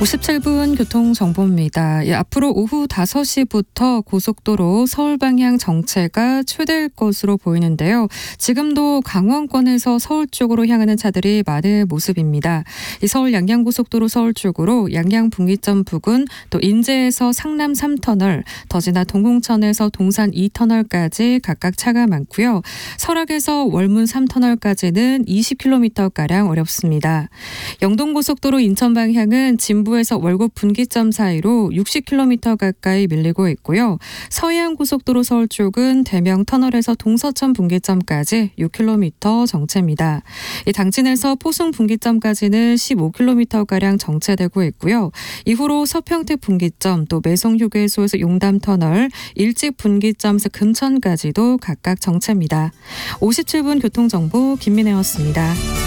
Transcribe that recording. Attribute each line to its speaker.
Speaker 1: 57분 교통정보입니다. 앞으로 오후 5시부터 고속도로 서울 방향 정체가 최대일 것으로 보이는데요. 지금도 강원권에서 서울 쪽으로 향하는 차들이 많은 모습입니다. 서울 양양고속도로 서울 쪽으로 양양 분기점 부근, 또 인제에서 상남 3터널, 더 지나 동궁천에서 동산 2터널까지 각각 차가 많고요. 설악에서 월문 3터널까지는 20km가량 어렵습니다. 영동고속도로 인천 방향은 진부에서 월곡 분기점 사이로 60km 가까이 밀리고 있고요. 서해안고속도로 서울 쪽은 대명 터널에서 동서천 분기점까지 6km 정체입니다. 당진에서 포송 분기점까지는 15km가량 정체되고 있고요. 이후로 서평택 분기점, 또 매송휴게소에서 용담 터널, 일찍 분기점에서 금천까지도 각각 정체입니다. 57분 교통정보 김민혜였습니다.